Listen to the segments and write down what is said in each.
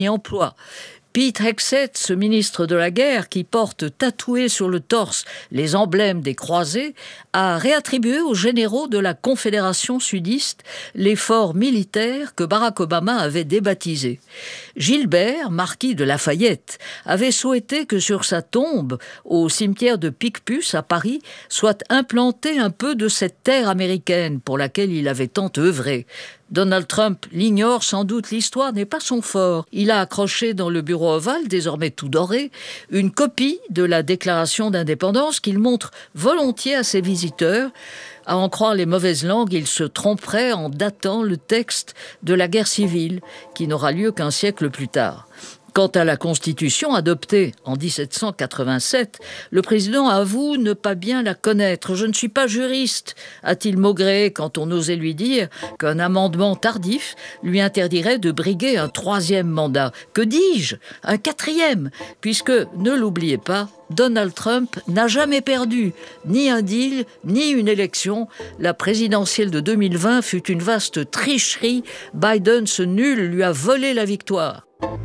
et emploi. Pete Hegseth, ce ministre de la guerre qui porte tatoué sur le torse les emblèmes des croisés, a réattribué aux généraux de la Confédération sudiste l'effort militaire que Barack Obama avait débaptisé. Gilbert, marquis de Lafayette, avait souhaité que sur sa tombe, au cimetière de Picpus à Paris, soit implanté un peu de cette terre américaine pour laquelle il avait tant œuvré. Donald Trump l'ignore sans doute, l'histoire n'est pas son fort. Il a accroché dans le bureau ovale, désormais tout doré, une copie de la déclaration d'indépendance qu'il montre volontiers à ses visiteurs. À en croire les mauvaises langues, il se tromperait en datant le texte de la guerre civile, qui n'aura lieu qu'un siècle plus tard. Quant à la Constitution adoptée en 1787, le président avoue ne pas bien la connaître. « Je ne suis pas juriste », a-t-il maugré quand on osait lui dire qu'un amendement tardif lui interdirait de briguer un 3e mandat. Que dis-je ? Un 4e, puisque, ne l'oubliez pas, Donald Trump n'a jamais perdu ni un deal, ni une élection. La présidentielle de 2020 fut une vaste tricherie. Biden, ce nul, lui a volé la victoire.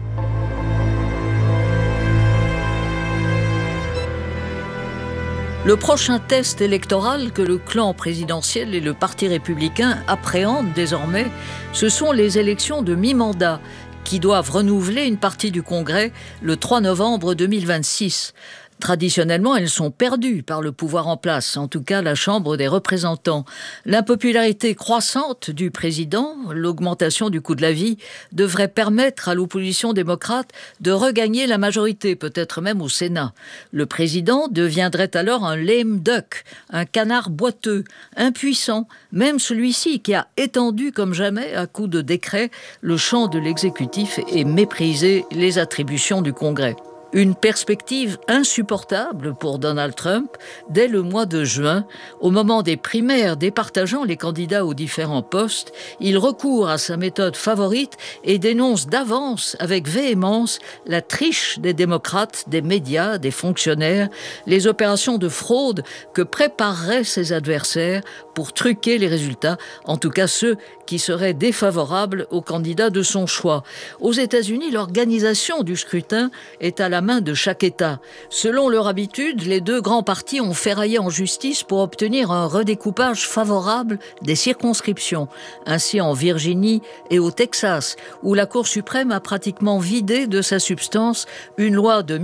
Le prochain test électoral que le clan présidentiel et le Parti républicain appréhendent désormais, ce sont les élections de mi-mandat qui doivent renouveler une partie du Congrès le 3 novembre 2026. Traditionnellement, elles sont perdues par le pouvoir en place, en tout cas la Chambre des représentants. L'impopularité croissante du président, l'augmentation du coût de la vie, devrait permettre à l'opposition démocrate de regagner la majorité, peut-être même au Sénat. Le président deviendrait alors un lame duck, un canard boiteux, impuissant, même celui-ci qui a étendu comme jamais, à coups de décret, le champ de l'exécutif et méprisé les attributions du Congrès. Une perspective insupportable pour Donald Trump dès le mois de juin. Au moment des primaires départageant les candidats aux différents postes, il recourt à sa méthode favorite et dénonce d'avance avec véhémence la triche des démocrates, des médias, des fonctionnaires, les opérations de fraude que prépareraient ses adversaires pour truquer les résultats, en tout cas ceux qui seraient défavorables au candidat de son choix. Aux États-Unis, l'organisation du scrutin est à la main de chaque État. Selon leur habitude, les deux grands partis ont ferraillé en justice pour obtenir un redécoupage favorable des circonscriptions. Ainsi en Virginie et au Texas, où la Cour suprême a pratiquement vidé de sa substance une loi de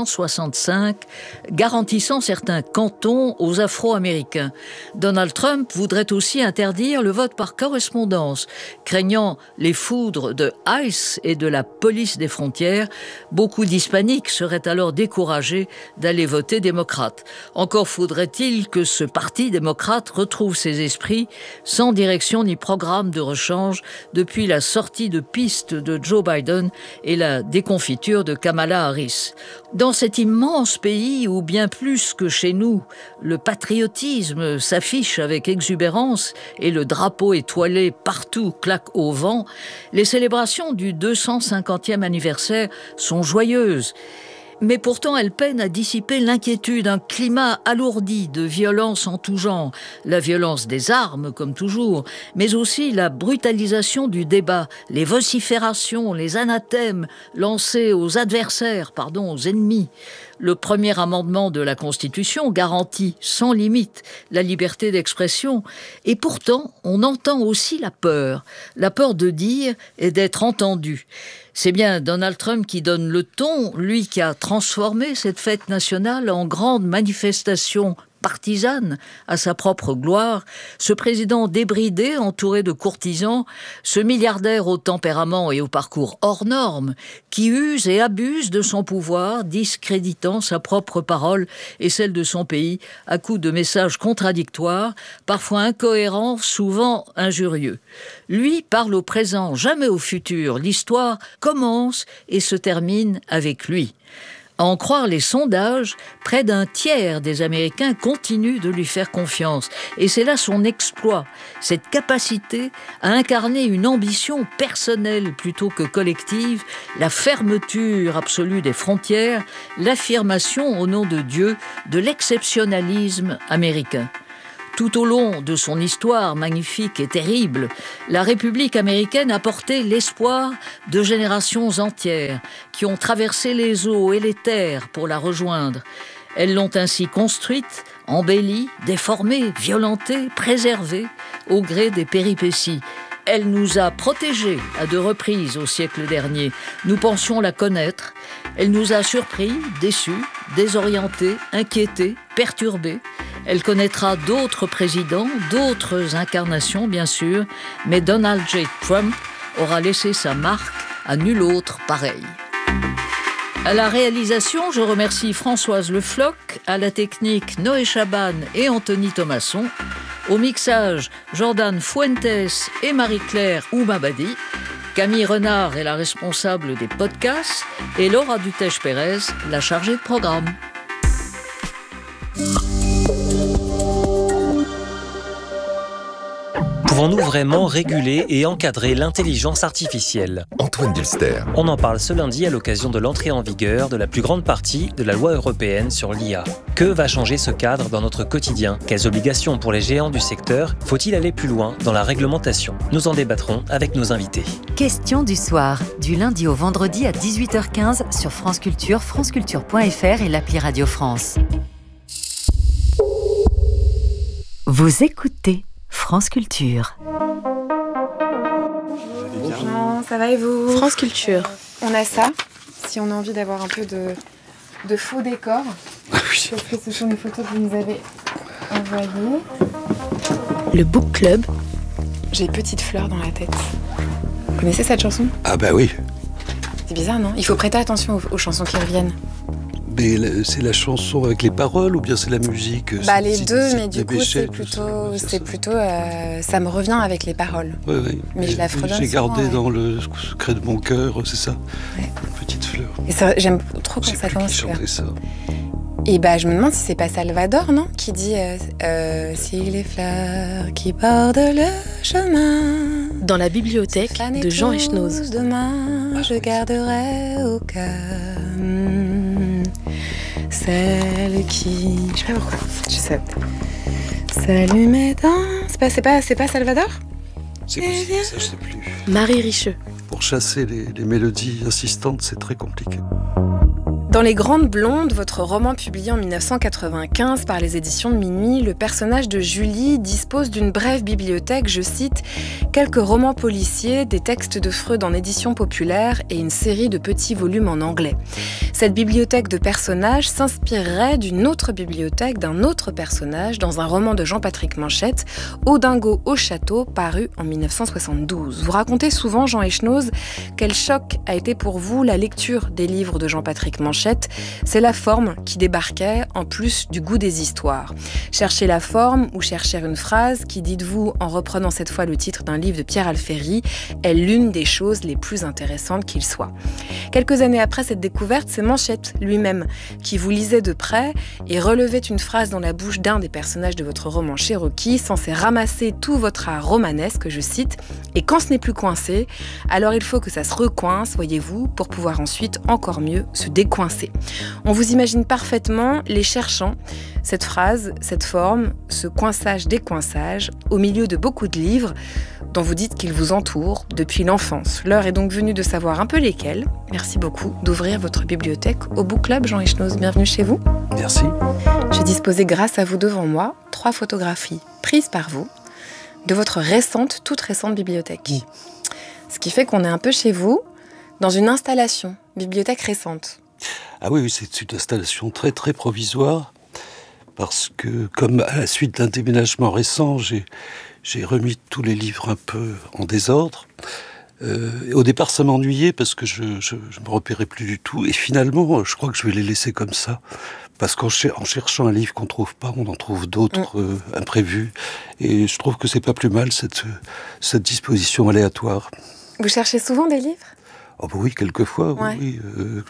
1965 garantissant certains cantons aux Afro-Américains. Donald Trump voudrait aussi interdire le vote par correspondance. Craignant les foudres de ICE et de la police des frontières, beaucoup d'Hispaniques seraient alors découragés d'aller voter démocrate. Encore faudrait-il que ce parti démocrate retrouve ses esprits sans direction ni programme de rechange depuis la sortie de piste de Joe Biden et la déconfiture de Kamala Harris. Dans cet immense pays où, bien plus que chez nous, le patriotisme s'affiche avec exubérance et le drapeau étoilé partout claque au vent, les célébrations du 250e anniversaire sont joyeuses. Mais pourtant, elle peine à dissiper l'inquiétude, un climat alourdi de violence en tout genre. La violence des armes, comme toujours, mais aussi la brutalisation du débat, les vociférations, les anathèmes lancés aux adversaires, aux ennemis. Le premier amendement de la Constitution garantit sans limite la liberté d'expression. Et pourtant, on entend aussi la peur de dire et d'être entendu. C'est bien Donald Trump qui donne le ton, lui qui a transformé cette fête nationale en grande manifestation partisane à sa propre gloire, ce président débridé, entouré de courtisans, ce milliardaire au tempérament et au parcours hors norme, qui use et abuse de son pouvoir, discréditant sa propre parole et celle de son pays à coups de messages contradictoires, parfois incohérents, souvent injurieux. Lui parle au présent, jamais au futur. L'histoire commence et se termine avec lui. À en croire les sondages, près d'un tiers des Américains continuent de lui faire confiance. Et c'est là son exploit, cette capacité à incarner une ambition personnelle plutôt que collective, la fermeture absolue des frontières, l'affirmation au nom de Dieu de l'exceptionnalisme américain. Tout au long de son histoire magnifique et terrible, la République américaine a porté l'espoir de générations entières qui ont traversé les eaux et les terres pour la rejoindre. Elles l'ont ainsi construite, embellie, déformée, violentée, préservée au gré des péripéties. Elle nous a protégés à 2 reprises au siècle dernier. Nous pensions la connaître. Elle nous a surpris, déçus, désorientés, inquiétés, perturbés. Elle connaîtra d'autres présidents, d'autres incarnations bien sûr, mais Donald J. Trump aura laissé sa marque à nul autre pareil. À la réalisation, je remercie Françoise Le Floch, à la technique Noé Chaban et Anthony Thomasson, au mixage Jordan Fuentes et Marie-Claire Oumabadi. Camille Renard est la responsable des podcasts et Laura Dutèche-Pérez, la chargée de programme. Pouvons-nous vraiment réguler et encadrer l'intelligence artificielle ? Antoine Dulster. On en parle ce lundi à l'occasion de l'entrée en vigueur de la plus grande partie de la loi européenne sur l'IA. Que va changer ce cadre dans notre quotidien ? Quelles obligations pour les géants du secteur ? Faut-il aller plus loin dans la réglementation ? Nous en débattrons avec nos invités. Question du soir, du lundi au vendredi à 18h15 sur France Culture, franceculture.fr et l'appli Radio France. Vous écoutez France Culture. Bonjour, ça va et vous ? France Culture. On a ça, si on a envie d'avoir un peu de faux décor. Oui. Parce que ce sont les photos que vous nous avez envoyées. Le Book Club. J'ai Petite Fleur dans la tête. Vous connaissez cette chanson ? Ah bah oui. C'est bizarre, non ? Il faut prêter attention aux chansons qui reviennent. Mais c'est la chanson avec les paroles ou bien c'est la musique ? Les deux, mais du coup c'est plutôt ça me revient avec les paroles. Oui. Mais je la fredonne J'ai gardé souvent, dans le secret de mon cœur, c'est ça. Ouais. Petite Fleur. Et ça, j'aime trop quand Je sais ça plus commence. qui chantait ça. Et je me demande si c'est pas Salvador, non ? Qui dit si les fleurs qui bordent le chemin. Dans la bibliothèque de Jean Echnoz. Demain, je garderai au cœur celle qui. Je sais pas pourquoi. Je sais. S'allumer dans. C'est pas Salvador ? C'est possible, ça je sais plus. Marie Richeux. Pour chasser les mélodies insistantes, c'est très compliqué. Dans Les Grandes Blondes, votre roman publié en 1995 par les éditions de Minuit, le personnage de Julie dispose d'une brève bibliothèque, je cite, quelques romans policiers, des textes de Freud en édition populaire et une série de petits volumes en anglais. Cette bibliothèque de personnages s'inspirerait d'une autre bibliothèque d'un autre personnage dans un roman de Jean-Patrick Manchette, Odingo au château, paru en 1972. Vous racontez souvent, Jean Echnoz, quel choc a été pour vous la lecture des livres de Jean-Patrick Manchette. C'est la forme qui débarquait en plus du goût des histoires. Chercher la forme ou chercher une phrase qui, dites-vous, en reprenant cette fois le titre d'un livre de Pierre Alféry, est l'une des choses les plus intéressantes qu'il soit. Quelques années après cette découverte, c'est Manchette lui-même qui vous lisait de près et relevait une phrase dans la bouche d'un des personnages de votre roman Cherokee, censé ramasser tout votre art romanesque, je cite, « Et quand ce n'est plus coincé, alors il faut que ça se recoince, voyez-vous, pour pouvoir ensuite encore mieux se décoincer. » On vous imagine parfaitement les cherchant, cette phrase, cette forme, ce coinçage-décoinçage, au milieu de beaucoup de livres dont vous dites qu'ils vous entourent depuis l'enfance. L'heure est donc venue de savoir un peu lesquels. Merci beaucoup d'ouvrir votre bibliothèque au Book Club, Jean Echnoz. Bienvenue chez vous. Merci. J'ai disposé grâce à vous devant moi 3 photographies prises par vous de votre toute récente bibliothèque. Ce qui fait qu'on est un peu chez vous dans une installation, bibliothèque récente. Ah oui, c'est une installation très très provisoire parce que comme à la suite d'un déménagement récent, j'ai remis tous les livres un peu en désordre. Au départ, ça m'ennuyait parce que je me repérais plus du tout. Et finalement, je crois que je vais les laisser comme ça. Parce qu'en cherchant un livre qu'on trouve pas, on en trouve d'autres imprévus. Et je trouve que c'est pas plus mal, cette disposition aléatoire. Vous cherchez souvent des livres ? Oh bah oui, quelquefois, ouais. Oui.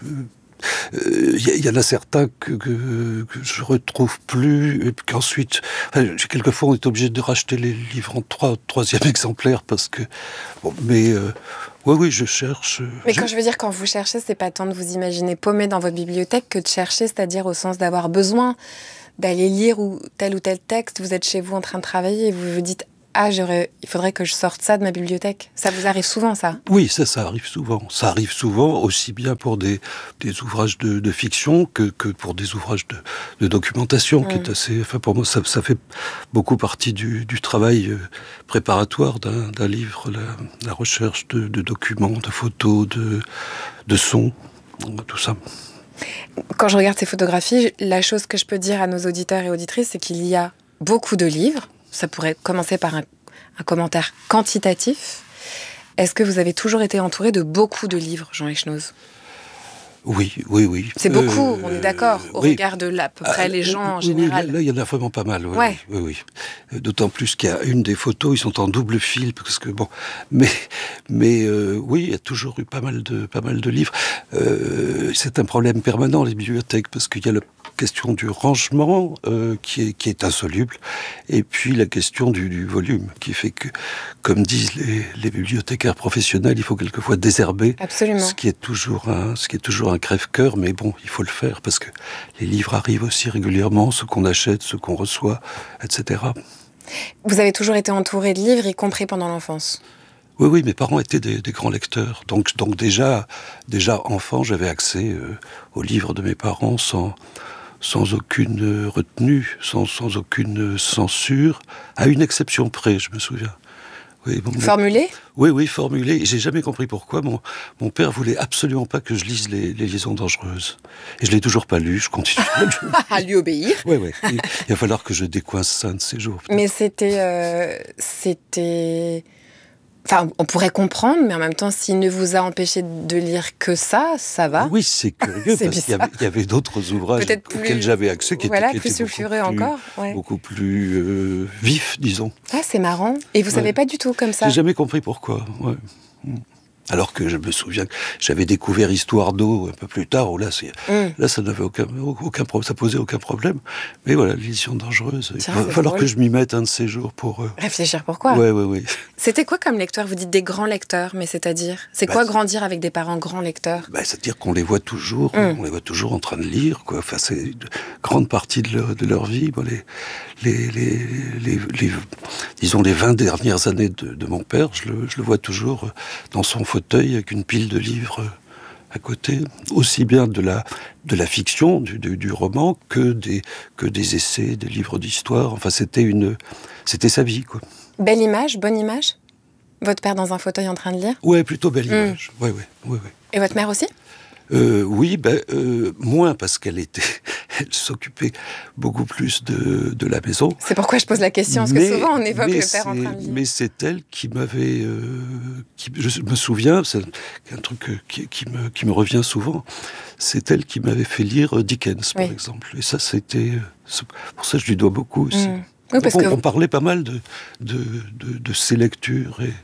Il y en a certains que je retrouve plus, et qu'ensuite, quelquefois on est obligé de racheter les livres en troisième exemplaire parce que, oui, je cherche. Mais quand je veux dire quand vous cherchez, c'est pas tant de vous imaginer paumé dans votre bibliothèque que de chercher, c'est-à-dire au sens d'avoir besoin d'aller lire tel texte, vous êtes chez vous en train de travailler et vous vous dites il faudrait que je sorte ça de ma bibliothèque. Ça vous arrive souvent, ça ? Oui, ça arrive souvent. Ça arrive souvent, aussi bien pour des ouvrages de fiction que pour des ouvrages de documentation, qui est assez... Enfin, pour moi, ça fait beaucoup partie du travail préparatoire d'un livre, la recherche de documents, de photos, de sons, tout ça. Quand je regarde ces photographies, la chose que je peux dire à nos auditeurs et auditrices, c'est qu'il y a beaucoup de livres. Ça pourrait commencer par un commentaire quantitatif. Est-ce que vous avez toujours été entouré de beaucoup de livres, Jean Echnoz ? Oui. C'est beaucoup, on est d'accord, au regard de à peu près les gens en général. Oui, là, il y en a vraiment pas mal. Oui. D'autant plus qu'il y a une des photos, ils sont en double fil, parce que bon, mais oui, il y a toujours eu pas mal de livres. C'est un problème permanent, les bibliothèques, parce qu'il y a la question du rangement qui est insoluble, et puis la question du volume, qui fait que, comme disent les bibliothécaires professionnels, il faut quelquefois désherber. Absolument. Ce qui est toujours un crève-cœur, mais bon, il faut le faire, parce que les livres arrivent aussi régulièrement, ceux qu'on achète, ceux qu'on reçoit, etc. Vous avez toujours été entouré de livres, y compris pendant l'enfance ? Oui, mes parents étaient des grands lecteurs. Donc déjà enfant, j'avais accès aux livres de mes parents sans aucune retenue, sans aucune censure, à une exception près, je me souviens. Oui, formulé ? Oui, formulé. Et j'ai jamais compris pourquoi. Mon père voulait absolument pas que je lise les liaisons dangereuses. Et je l'ai toujours pas lu, je continue à lui obéir. Oui. Il va falloir que je décoince ça un de ces jours. Peut-être. Mais c'était... Enfin, on pourrait comprendre, mais en même temps, s'il ne vous a empêché de lire que ça va. Oui, c'est curieux, parce qu'il y avait d'autres ouvrages auxquels j'avais accès qui étaient plus sulfureux encore. Ouais. Beaucoup plus vifs, disons. Ah, c'est marrant. Et vous savez pas du tout comme ça ? J'ai jamais compris pourquoi. Ouais. Alors que je me souviens que j'avais découvert Histoire d'eau un peu plus tard, où là, ça n'avait aucun problème, ça posait aucun problème. Mais voilà, l'édition dangereuse. Il va falloir que je m'y mette un de ces jours pour... réfléchir pourquoi. Oui. C'était quoi comme lecteur ? Vous dites des grands lecteurs, mais c'est-à-dire ? C'est quoi grandir avec des parents grands lecteurs ? C'est-à-dire qu'on les voit toujours, on les voit toujours en train de lire, quoi. Enfin, c'est une grande partie de leur vie. Bon, disons les 20 dernières années de mon père, je le vois toujours dans son fauteuil avec une pile de livres à côté, aussi bien de la fiction, du roman, que des essais, des livres d'histoire. Enfin, c'était sa vie, quoi. Belle image, bonne image ? Votre père dans un fauteuil en train de lire ? Ouais, plutôt belle image. Oui. Et votre mère aussi ? Oui, moins, parce qu'elle s'occupait beaucoup plus de la maison. C'est pourquoi je pose la question, parce que souvent on évoque le père en train de lire. Mais c'est elle qui m'avait... je me souviens, c'est un truc qui me revient souvent, c'est elle qui m'avait fait lire Dickens, par exemple. Et ça, pour ça, je lui dois beaucoup aussi. Oui, parce on parlait pas mal de ses lectures, et,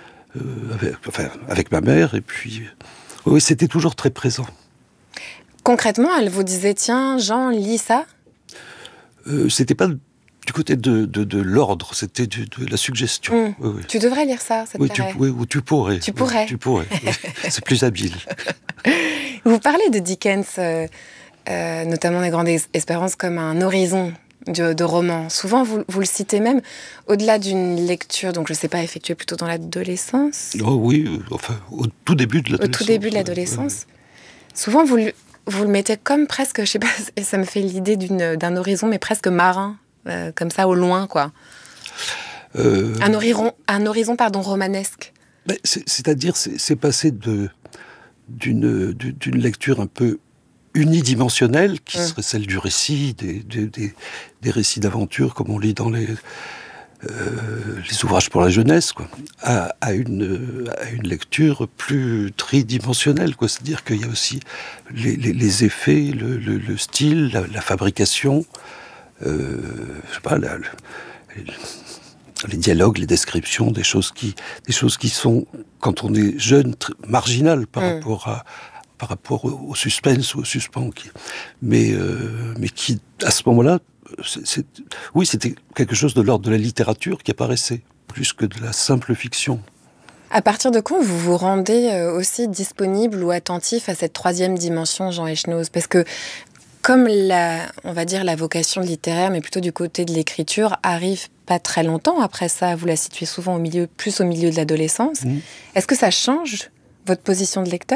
avec ma mère, et puis... Oui, c'était toujours très présent. Concrètement, elle vous disait, tiens, Jean, lis ça ? C'était pas du côté de l'ordre, c'était de la suggestion. Oui. Tu devrais lire ça te plairait. Ou tu pourrais. Tu pourrais. C'est plus habile. Vous parlez de Dickens, notamment des Grandes Espérances, comme un horizon de romans. Souvent, vous le citez même au-delà d'une lecture, donc je ne sais pas, effectuée plutôt dans l'adolescence. Oh oui, au tout début de l'adolescence. Au tout début de l'adolescence. Souvent, vous le mettez comme presque, je sais pas, ça me fait l'idée d'un horizon, mais presque marin, comme ça, au loin, quoi. Un horizon, romanesque. C'est-à-dire, c'est passé d'une lecture un peu unidimensionnelle, qui serait celle du récit, des récits d'aventure, comme on lit dans les ouvrages pour la jeunesse, quoi, à une lecture plus tridimensionnelle, quoi. C'est-à-dire qu'il y a aussi les effets, le style, la fabrication, je sais pas, les dialogues, les descriptions, des choses qui sont, quand on est jeune, marginales par rapport au suspense ou au suspens, mais qui, à ce moment-là, c'était quelque chose de l'ordre de la littérature qui apparaissait, plus que de la simple fiction. À partir de quand vous vous rendez aussi disponible ou attentif à cette troisième dimension, Jean Echnoz ? Parce que Comme on va dire la vocation littéraire, mais plutôt du côté de l'écriture, arrive pas très longtemps après ça, vous la situez souvent plus au milieu de l'adolescence. Est-ce que ça change votre position de lecteur ?